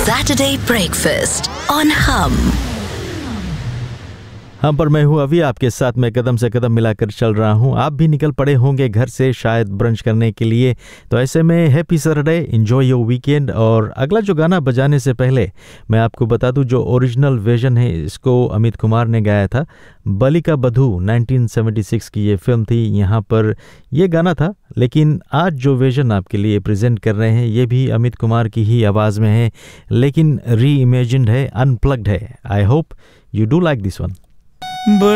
Saturday Breakfast on Hum. हम पर मैं हूँ अभी आपके साथ मैं कदम से कदम मिलाकर चल रहा हूँ। आप भी निकल पड़े होंगे घर से शायद ब्रंच करने के लिए, तो ऐसे में happy Saturday, enjoy your weekend. और अगला जो गाना बजाने से पहले मैं आपको बता दूं, जो ओरिजिनल वर्जन है इसको अमित कुमार ने गाया था। बलि का बधू 1976 की ये फिल्म थी, यहाँ पर ये गाना था। लेकिन आज जो वर्जन आपके लिए प्रेजेंट कर रहे हैं ये भी अमित कुमार की ही आवाज़ में है, लेकिन री इमेजिन्ड है, अनप्लग्ड है। I hope you do like this one.